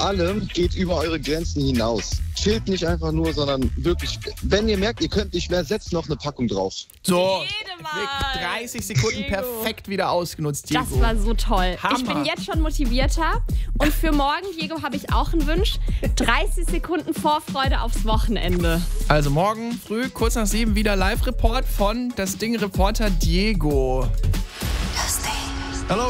allem, geht über eure Grenzen hinaus. Chillt nicht einfach nur, sondern wirklich, wenn ihr merkt, ihr könnt nicht mehr, setzt noch eine Packung drauf. So, Jede Mal. 30 Sekunden Diego. perfekt wieder ausgenutzt, Diego. Das war so toll. Hammer. Ich bin jetzt schon motivierter. Und für morgen, Diego, habe ich auch einen Wunsch. 30 Sekunden Vorfreude aufs Wochenende. Also morgen früh, kurz nach 7, wieder Live-Report von Das Ding Reporter Diego.